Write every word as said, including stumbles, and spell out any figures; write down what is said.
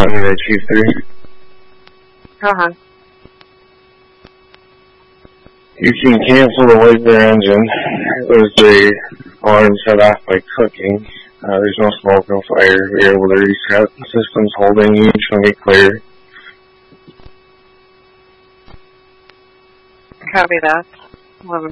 Copy that, Chief three. Uh-huh. You can cancel the Wiper engine. It was the alarm set off by cooking. Uh, there's no smoke, no fire. We're able to reset. The system's holding. You show me clear. Copy that. eleven